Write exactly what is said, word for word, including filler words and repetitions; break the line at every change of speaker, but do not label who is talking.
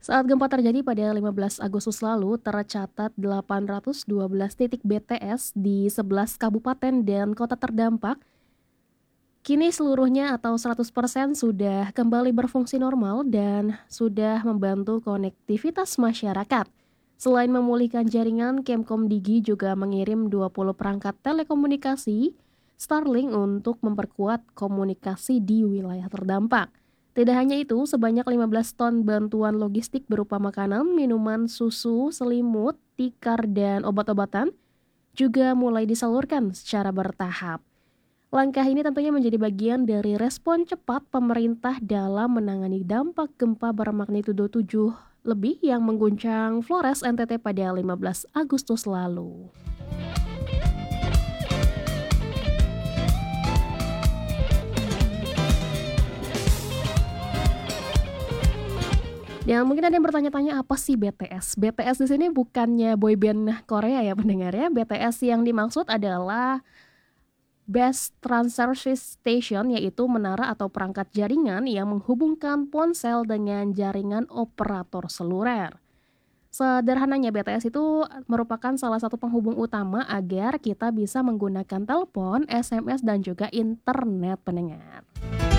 Saat gempa terjadi pada lima belas Agustus lalu, tercatat delapan ratus dua belas titik B T S di sebelas kabupaten dan kota terdampak. Kini seluruhnya atau seratus persen sudah kembali berfungsi normal dan sudah membantu konektivitas masyarakat. Selain memulihkan jaringan, Kemkomdigi juga mengirim dua puluh perangkat telekomunikasi Starlink untuk memperkuat komunikasi di wilayah terdampak. Tidak hanya itu, sebanyak lima belas ton bantuan logistik berupa makanan, minuman, susu, selimut, tikar, dan obat-obatan juga mulai disalurkan secara bertahap. Langkah ini tentunya menjadi bagian dari respon cepat pemerintah dalam menangani dampak gempa bermagnitudo tujuh lebih yang mengguncang Flores, N T T pada lima belas Agustus lalu. Dan mungkin ada yang bertanya-tanya apa sih B T S? B T S di sini bukannya boyband Korea ya pendengar ya. B T S yang dimaksud adalah Base Transceiver Station, yaitu menara atau perangkat jaringan yang menghubungkan ponsel dengan jaringan operator seluler. Sederhananya B T S itu merupakan salah satu penghubung utama agar kita bisa menggunakan telepon, S M S, dan juga internet pendengar.